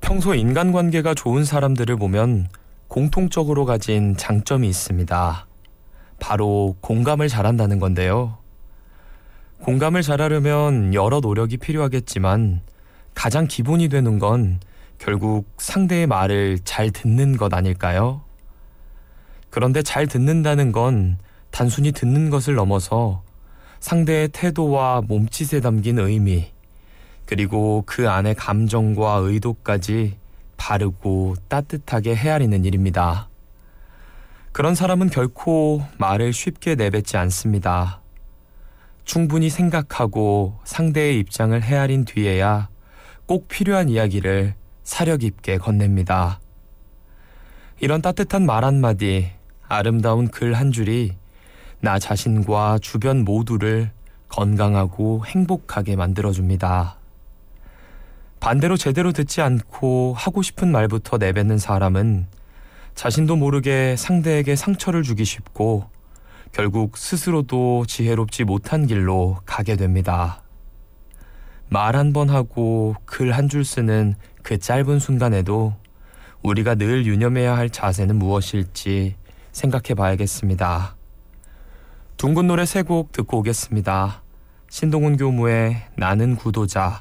평소 인간관계가 좋은 사람들을 보면 공통적으로 가진 장점이 있습니다. 바로 공감을 잘한다는 건데요. 공감을 잘하려면 여러 노력이 필요하겠지만 가장 기본이 되는 건 결국 상대의 말을 잘 듣는 것 아닐까요? 그런데 잘 듣는다는 건 단순히 듣는 것을 넘어서 상대의 태도와 몸짓에 담긴 의미, 그리고 그 안의 감정과 의도까지 바르고 따뜻하게 헤아리는 일입니다. 그런 사람은 결코 말을 쉽게 내뱉지 않습니다. 충분히 생각하고 상대의 입장을 헤아린 뒤에야 꼭 필요한 이야기를 사력 있게 건넵니다. 이런 따뜻한 말 한마디, 아름다운 글 한 줄이 나 자신과 주변 모두를 건강하고 행복하게 만들어줍니다. 반대로 제대로 듣지 않고 하고 싶은 말부터 내뱉는 사람은 자신도 모르게 상대에게 상처를 주기 쉽고 결국 스스로도 지혜롭지 못한 길로 가게 됩니다. 말 한 번 하고 글 한 줄 쓰는 그 짧은 순간에도 우리가 늘 유념해야 할 자세는 무엇일지 생각해 봐야겠습니다. 둥근 노래 3곡 듣고 오겠습니다. 신동훈 교무의 나는 구도자,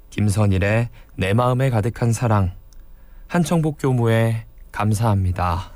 김선일의 내 마음에 가득한 사랑, 한청복 교무의 감사합니다.